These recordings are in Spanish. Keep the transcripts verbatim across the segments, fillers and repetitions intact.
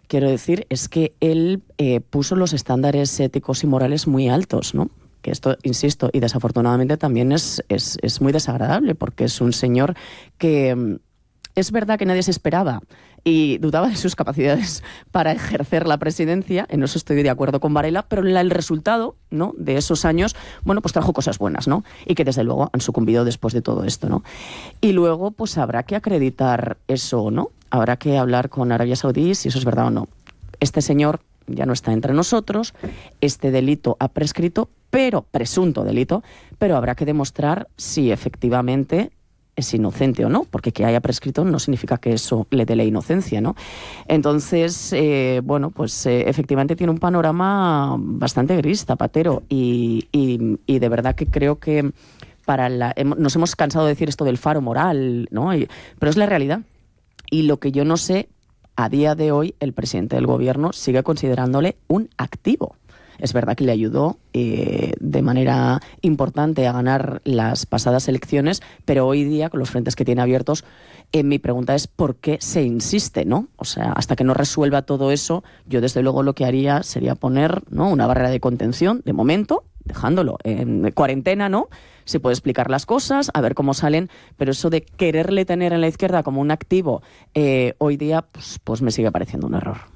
quiero decir, es que él eh, puso los estándares éticos y morales muy altos, ¿no? Que esto, insisto, y desafortunadamente también es, es, es muy desagradable, porque es un señor que es verdad que nadie se esperaba y dudaba de sus capacidades para ejercer la presidencia, en eso estoy de acuerdo con Varela, pero el resultado, ¿no?, de esos años, bueno, pues trajo cosas buenas, ¿no? Y que desde luego han sucumbido después de todo esto, ¿no? Y luego, pues habrá que acreditar eso, ¿no? Habrá que hablar con Arabia Saudí si eso es verdad o no. Este señor ya no está entre nosotros, este delito ha prescrito, pero, presunto delito, pero habrá que demostrar si efectivamente es inocente o no, porque que haya prescrito no significa que eso le dé la inocencia, ¿no? Entonces, eh, bueno, pues eh, efectivamente tiene un panorama bastante gris, Zapatero, y, y, y de verdad que creo que para la, nos hemos cansado de decir esto del faro moral, ¿no? Y, pero es la realidad. Y lo que yo no sé, a día de hoy, el presidente del gobierno sigue considerándole un activo. Es verdad que le ayudó eh, de manera importante a ganar las pasadas elecciones, pero hoy día, con los frentes que tiene abiertos, eh, mi pregunta es ¿por qué se insiste, ¿no? O sea, hasta que no resuelva todo eso, yo desde luego lo que haría sería poner, ¿no?, una barrera de contención, de momento, dejándolo en cuarentena, ¿no? Se puede explicar las cosas, a ver cómo salen, pero eso de quererle tener en la izquierda como un activo, eh, hoy día, pues, pues me sigue pareciendo un error.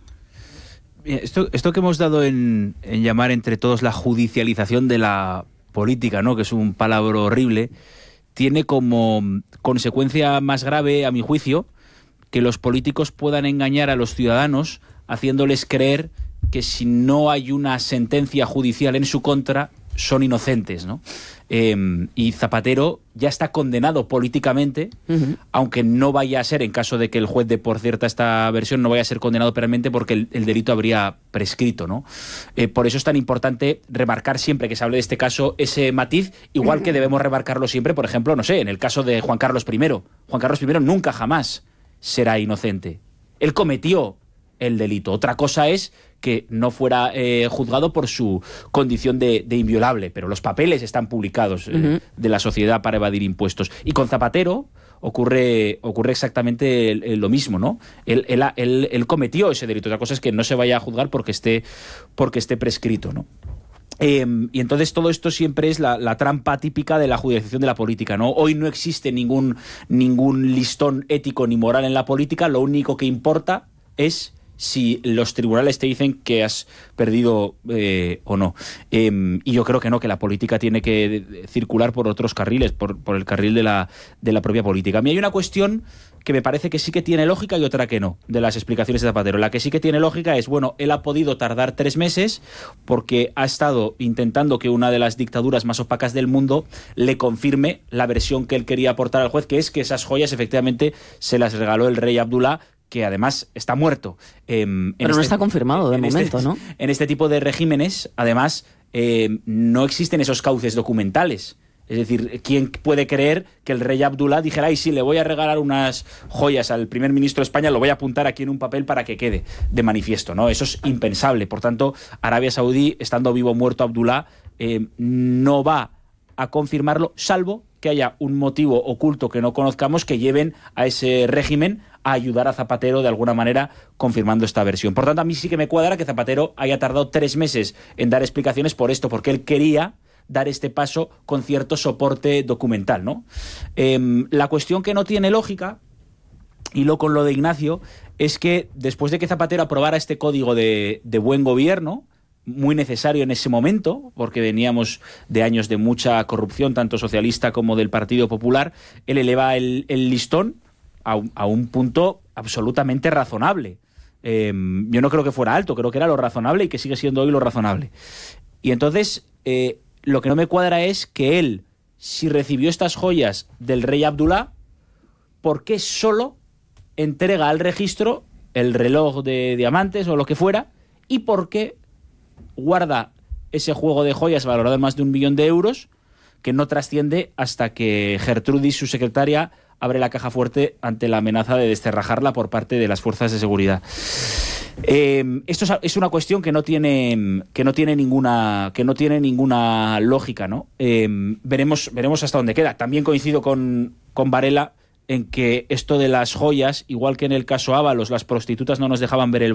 Esto, esto que hemos dado en, en llamar entre todos la judicialización de la política, ¿no?, que es un palabra horrible, tiene como consecuencia más grave, a mi juicio, que los políticos puedan engañar a los ciudadanos haciéndoles creer que si no hay una sentencia judicial en su contra, son inocentes, ¿no? Eh, y Zapatero ya está condenado políticamente, uh-huh. aunque no vaya a ser, en caso de que el juez dé por cierta esta versión, no vaya a ser condenado penalmente porque el, el delito habría prescrito, ¿no? Eh, por eso es tan importante remarcar siempre que se hable de este caso ese matiz, igual que debemos remarcarlo siempre, por ejemplo, no sé, en el caso de Juan Carlos primero. Juan Carlos primero nunca jamás será inocente. Él cometió el delito. Otra cosa es que no fuera eh, juzgado por su condición de, de inviolable, pero los papeles están publicados eh, uh-huh. de la sociedad para evadir impuestos. Y con Zapatero ocurre ocurre exactamente el, el, lo mismo, ¿no? Él, él, él, él cometió ese delito. Otra cosa es que no se vaya a juzgar porque esté, porque esté prescrito, ¿no? Eh, y entonces todo esto siempre es la, la trampa típica de la judicialización de la política, ¿no? Hoy no existe ningún, ningún listón ético ni moral en la política, lo único que importa es si los tribunales te dicen que has perdido eh, o no. Eh, y yo creo que no, que la política tiene que circular por otros carriles, por, por el carril de la, de la propia política. A mí hay una cuestión que me parece que sí que tiene lógica y otra que no, de las explicaciones de Zapatero. La que sí que tiene lógica es, bueno, él ha podido tardar tres meses porque ha estado intentando que una de las dictaduras más opacas del mundo le confirme la versión que él quería aportar al juez, que es que esas joyas efectivamente se las regaló el rey Abdulá, que además está muerto. Eh, Pero este, no está confirmado de momento, este, ¿no? En este tipo de regímenes, además, eh, no existen esos cauces documentales. Es decir, ¿quién puede creer que el rey Abdulá dijera, ay, sí, le voy a regalar unas joyas al primer ministro de España, lo voy a apuntar aquí en un papel para que quede de manifiesto, ¿no? Eso es impensable. Por tanto, Arabia Saudí, estando vivo o muerto Abdulá, eh, no va a confirmarlo, salvo que haya un motivo oculto que no conozcamos que lleven a ese régimen a ayudar a Zapatero de alguna manera confirmando esta versión. Por tanto, a mí sí que me cuadra que Zapatero haya tardado tres meses en dar explicaciones por esto, porque él quería dar este paso con cierto soporte documental, ¿no? Eh, la cuestión que no tiene lógica, y lo con lo de Ignacio, es que después de que Zapatero aprobara este código de, de buen gobierno, muy necesario en ese momento, porque veníamos de años de mucha corrupción, tanto socialista como del Partido Popular, él eleva el, el listón a un, a un punto absolutamente razonable. Eh, yo no creo que fuera alto, creo que era lo razonable y que sigue siendo hoy lo razonable. Y entonces, eh, lo que no me cuadra es que él, si recibió estas joyas del rey Abdulá, ¿por qué solo entrega al registro el reloj de diamantes o lo que fuera? ¿Y por qué guarda ese juego de joyas valorado en más de un millón de euros que no trasciende hasta que Gertrudis, su secretaria, abre la caja fuerte ante la amenaza de descerrajarla por parte de las fuerzas de seguridad? Eh, esto es, es una cuestión que no tiene que no tiene ninguna que no tiene ninguna lógica, ¿no? Eh, veremos veremos hasta dónde queda. También coincido con con Varela en que esto de las joyas, igual que en el caso Ábalos, las prostitutas no nos dejaban ver el